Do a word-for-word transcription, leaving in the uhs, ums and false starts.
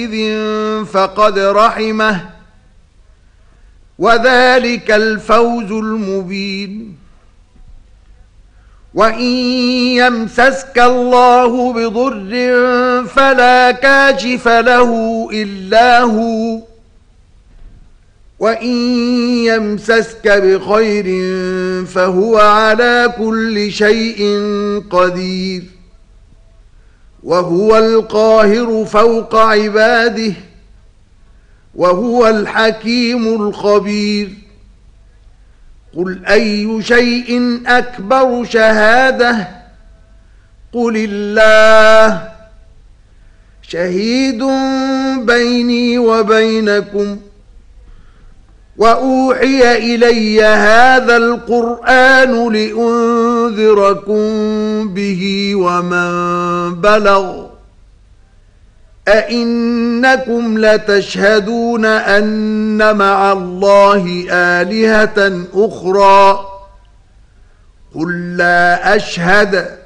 فقد رحمه وذلك الفوز المبين. وإن يمسسك الله بضر فلا كاشف له إلا هو وإن يمسسك بخير فهو على كل شيء قدير وهو القاهر فوق عباده وهو الحكيم الخبير. قل أي شيء أكبر شهادة قل الله شهيد بيني وبينكم وأوحي إلي هذا القرآن لأنذركم به ومن بلغ أئنكم لتشهدون أن مع الله آلهة أخرى قل لا أشهد